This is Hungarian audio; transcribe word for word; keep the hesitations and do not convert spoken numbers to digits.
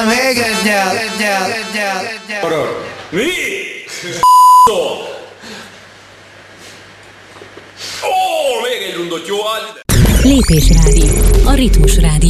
még egyel, egyel, egyel, egyel. Mi? Ó, még egy rundot, jó? Lépés Rádió, a Ritmus Rádió.